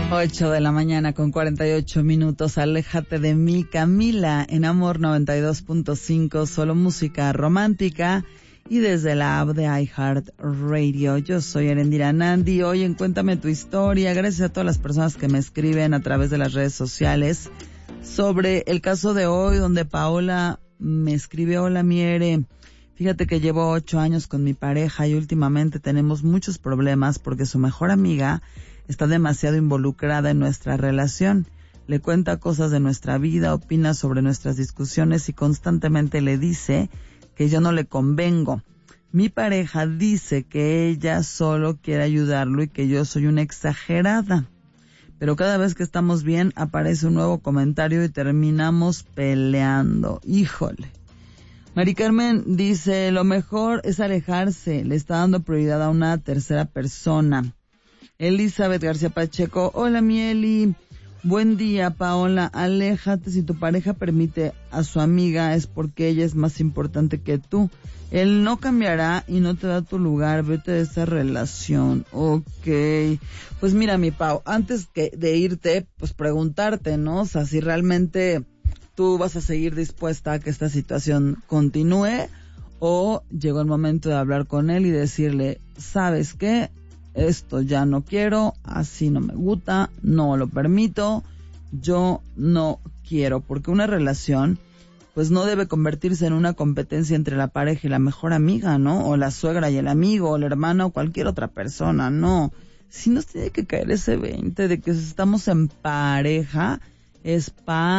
8 de la mañana con 48 minutos. Aléjate de mí, Camila, en Amor 92.5, solo música romántica y desde la app de iHeartRadio. Yo soy Erendira Nandi. Hoy en Cuéntame tu historia. Gracias a todas las personas que me escriben a través de las redes sociales sobre el caso de hoy, donde Paola me escribe: hola Miere, fíjate que llevo 8 años con mi pareja y últimamente tenemos muchos problemas porque su mejor amiga está demasiado involucrada en nuestra relación. Le cuenta cosas de nuestra vida, opina sobre nuestras discusiones y constantemente le dice que yo no le convengo. Mi pareja dice que ella solo quiere ayudarlo y que yo soy una exagerada. Pero cada vez que estamos bien aparece un nuevo comentario y terminamos peleando. Híjole. Mari Carmen dice: lo mejor es alejarse, le está dando prioridad a una tercera persona. Elizabeth García Pacheco: hola Mieli, buen día Paola, aléjate. Si tu pareja permite a su amiga es porque ella es más importante que tú. Él no cambiará y no te da tu lugar, vete de esa relación. Okay. Pues mira mi Pau, antes de irte, pues preguntarte, ¿no? O sea, si realmente tú vas a seguir dispuesta a que esta situación continúe o llegó el momento de hablar con él y decirle: ¿sabes qué? Esto ya no quiero, así no me gusta, no lo permito, yo no quiero, porque una relación pues no debe convertirse en una competencia entre la pareja y la mejor amiga, ¿no? O la suegra y el amigo, o la hermana o cualquier otra persona, no. Sí nos tiene que caer ese 20 de que si estamos en pareja, es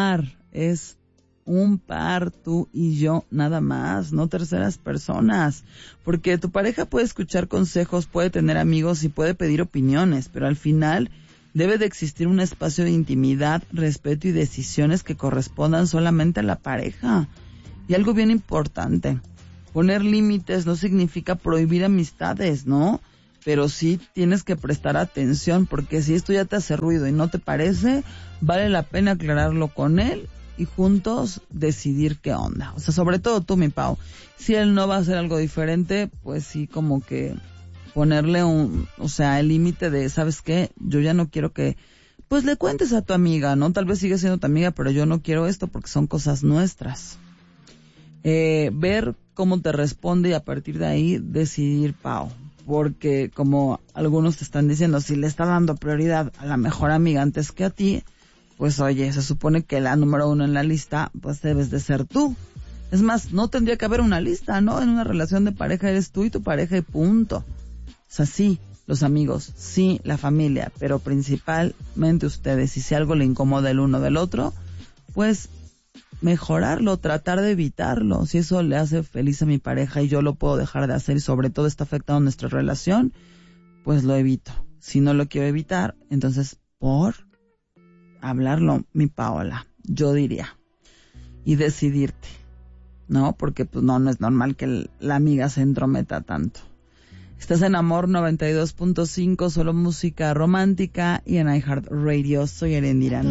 un par, tú y yo, nada más, no terceras personas. Porque tu pareja puede escuchar consejos, puede tener amigos y puede pedir opiniones, pero al final debe de existir un espacio de intimidad, respeto y decisiones que correspondan solamente a la pareja. Y algo bien importante, poner límites no significa prohibir amistades, ¿no? Pero sí tienes que prestar atención, porque si esto ya te hace ruido y no te parece, vale la pena aclararlo con él y juntos decidir qué onda. O sea, sobre todo tú, mi Pau. Si él no va a hacer algo diferente, pues sí, como que ponerle el límite de, ¿sabes qué? Yo ya no quiero que, pues le cuentes a tu amiga, ¿no? Tal vez sigue siendo tu amiga, pero yo no quiero esto porque son cosas nuestras. Ver cómo te responde y a partir de ahí decidir, Pau. Porque como algunos te están diciendo, si le está dando prioridad a la mejor amiga antes que a ti, pues oye, se supone que la número 1 en la lista, pues debes de ser tú. Es más, no tendría que haber una lista, ¿no? En una relación de pareja eres tú y tu pareja y punto. O sea, sí, los amigos, sí, la familia, pero principalmente ustedes. Y si algo le incomoda el uno del otro, pues mejorarlo, tratar de evitarlo. Si eso le hace feliz a mi pareja y yo lo puedo dejar de hacer y sobre todo está afectando nuestra relación, pues lo evito. Si no lo quiero evitar, entonces por hablarlo, mi Paola, yo diría, y decidirte, ¿no? Porque pues no es normal que la amiga se entrometa tanto. Estás en Amor 92.5, solo música romántica y en iHeartRadio. Soy Erendira.